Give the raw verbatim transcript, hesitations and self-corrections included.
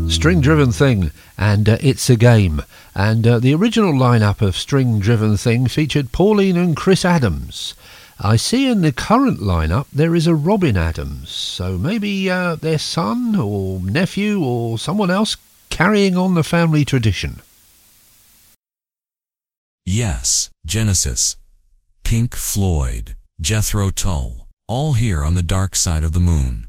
String Driven Thing, and uh, It's a Game. And uh, the original lineup of String Driven Thing featured Pauline and Chris Adams. I see in the current lineup there is a Robin Adams, so maybe uh, their son or nephew or someone else carrying on the family tradition. Yes, Genesis, Pink Floyd, Jethro Tull, all here on the dark side of the moon.